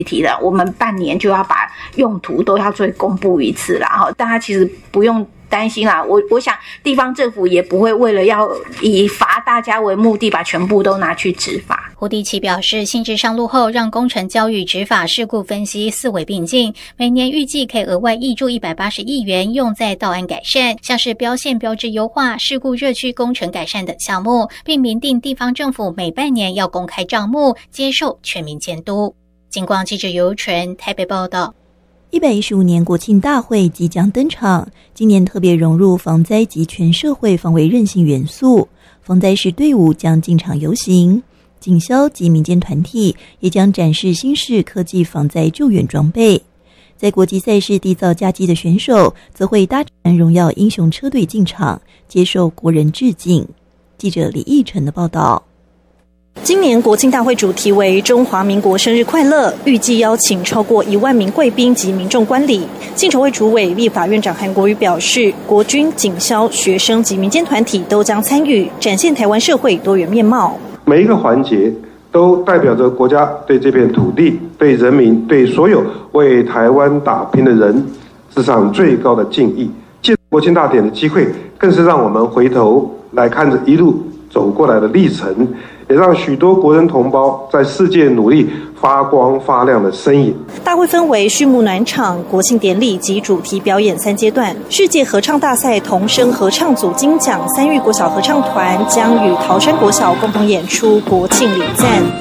题了，我们半年就要把用途都要做公布一次啦，大家其实不用担心啦，我想地方政府也不会为了要以罚大家为目的，把全部都拿去执法。 胡迪奇表示，新制上路后，让工程教育、执法、事故分析四维并进，每年预计可以额外挹注180亿元用在道安改善，像是标线标志优化、事故热区工程改善等项目，并明定地方政府每半年要公开账目，接受全民监督。警广记者尤纯台北报道。 115年国庆大会即将登场，今年特别融入防灾及全社会防卫韧性元素，防灾士队伍将进场游行，警消及民间团体也将展示新式科技防灾救援装备。在国际赛事缔造佳绩的选手，则会搭乘荣耀英雄车队进场，接受国人致敬。记者李义成的报道。 今年国庆大会主题为中华民国生日快乐，预计邀请超过1万名贵宾及民众观礼。庆筹会主委立法院长韩国瑜表示，国军、警消、学生及民间团体都将参与，展现台湾社会多元面貌。 每一个环节都代表着国家对这片土地、对人民、对所有为台湾打拼的人致上最高的敬意。借国庆大典的机会，更是让我们回头来看着一路走过来的历程，也让许多国人同胞在世界努力发光发亮的身影。 大会分为序幕暖场、国庆典礼及主题表演3阶段。世界合唱大赛童声合唱组金奖3育国小合唱团将与桃山国小共同演出国庆礼赞。